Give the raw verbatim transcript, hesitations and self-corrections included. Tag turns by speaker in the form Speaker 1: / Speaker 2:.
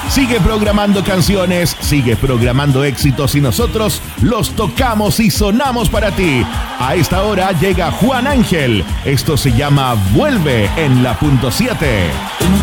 Speaker 1: Sigue programando canciones, sigue programando éxitos y nosotros los tocamos y sonamos para ti. A esta hora llega Juan Ángel. Esto se llama Vuelve en la punto siete.